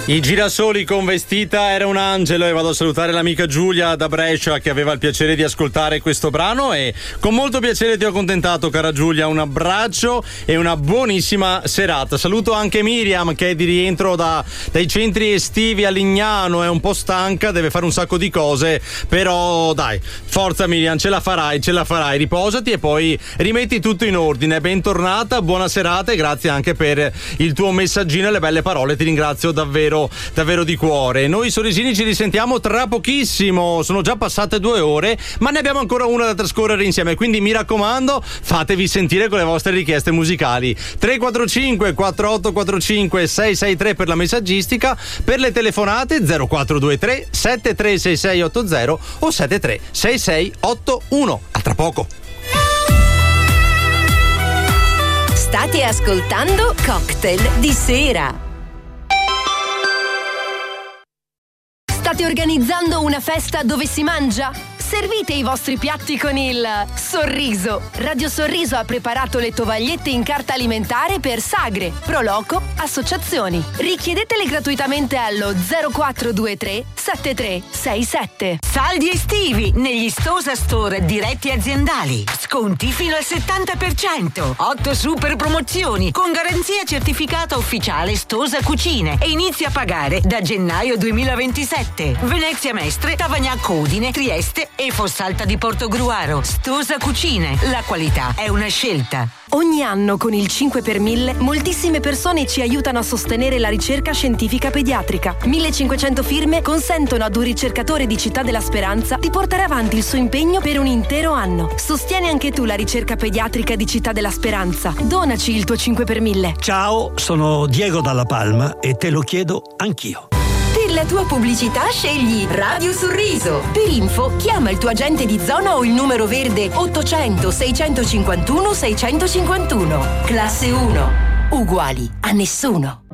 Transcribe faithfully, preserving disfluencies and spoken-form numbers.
I girasoli con Vestita era un angelo, e vado a salutare l'amica Giulia da Brescia che aveva il piacere di ascoltare questo brano, e con molto piacere ti ho accontentato, cara Giulia. Un abbraccio e una buonissima serata. Saluto anche Miriam che è di rientro da, dai centri estivi a Lignano, è un po' stanca, deve fare un sacco di cose, però dai, forza Miriam, ce la farai, ce la farai, riposati e poi rimetti tutto in ordine. Bentornata, buona serata e grazie anche per il tuo messaggino e le belle parole, ti ringrazio davvero davvero di cuore. Noi sorrisini ci risentiamo tra pochissimo, sono già passate due ore ma ne abbiamo ancora una da trascorrere insieme, quindi mi raccomando, fatevi sentire con le vostre richieste musicali. Tre quattro cinque quattro otto quattro cinque sei sei tre per la messaggistica, per le telefonate zero quattro due tre sette tre sei sei otto zero o sette tre sei sei otto uno. A tra poco. State ascoltando Cocktail di sera. State organizzando una festa dove si mangia? Servite i vostri piatti con il sorriso. Radio Sorriso ha preparato le tovagliette in carta alimentare per sagre, proloco, associazioni. Richiedetele gratuitamente allo zero quattro due tre sette tre sei sette. Saldi estivi negli Stosa Store diretti aziendali. Sconti fino al settanta per cento. otto super promozioni con garanzia certificata ufficiale Stosa Cucine e inizia a pagare da gennaio duemilaventisette. Venezia Mestre, Tavagnac Udine, Trieste e Fossalta di Portogruaro. Stosa Cucine, la qualità è una scelta. Ogni anno con il cinque per mille moltissime persone ci aiutano a sostenere la ricerca scientifica pediatrica. millecinquecento firme consentono ad un ricercatore di Città della Speranza di portare avanti il suo impegno per un intero anno. Sostieni anche tu la ricerca pediatrica di Città della Speranza. Donaci il tuo cinque per mille. Ciao, sono Diego Dalla Palma e te lo chiedo anch'io. Per la tua pubblicità scegli Radio Sorriso. Per info chiama il tuo agente di zona o il numero verde ottocento seicentocinquantuno seicentocinquantuno. Classe uno. Uguali a nessuno.